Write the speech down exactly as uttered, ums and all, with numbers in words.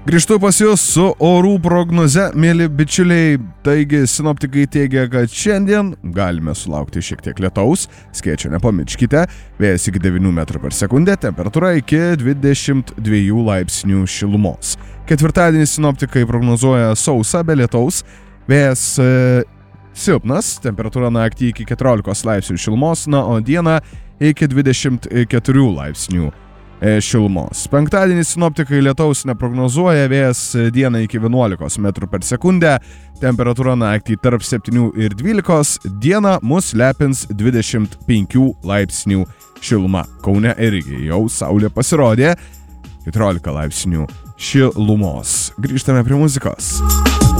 Grįžtu pas jūs su orų prognoze, mėly bičiuliai. Taigi, sinoptikai teigia, kad šiandien galime sulaukti šiek tiek lietaus, skėčio nepamirškite, vėjas iki devynių metrų per sekundę, temperatūra iki dvidešimt dviejų laipsnių šilumos. Ketvirtadienį sinoptikai prognozuoja sausą be lietaus, vėjas e, silpnas, temperatūra naktį iki keturiolikos laipsnių šilumos, na, o dieną iki dvidešimt keturių laipsnių šilumos. Penktadienį sinoptikai lietaus neprognozuoja, vėjas dieną iki vienuolikos metrų per sekundę, temperatūra naktį tarp septynių ir dvylikos, dieną mus lepins dvidešimt penkių laipsnių šiluma. Kaune irgi jau saulė pasirodė, keturiolika laipsnių šilumos. Grįžtame prie muzikos.